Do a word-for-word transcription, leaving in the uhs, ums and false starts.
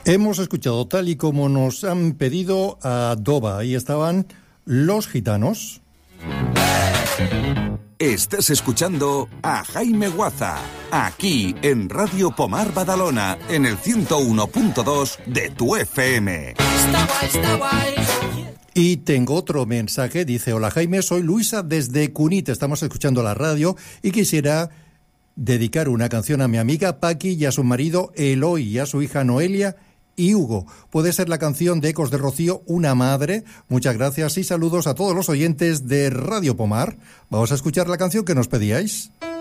Hemos escuchado, tal y como nos han pedido, a Doba. Ahí estaban Los Gitanos. Estás escuchando a Jaime Guaza, aquí en Radio Pomar Badalona, en el ciento uno punto dos de tu F M. Está guay, está guay. Y tengo otro mensaje, dice: hola Jaime, soy Luisa desde Cunit, estamos escuchando la radio y quisiera dedicar una canción a mi amiga Paqui y a su marido Eloy y a su hija Noelia y Hugo. Puede ser la canción de Ecos de Rocío, Una Madre. Muchas gracias y saludos a todos los oyentes de Radio Pomar. Vamos a escuchar la canción que nos pedíais.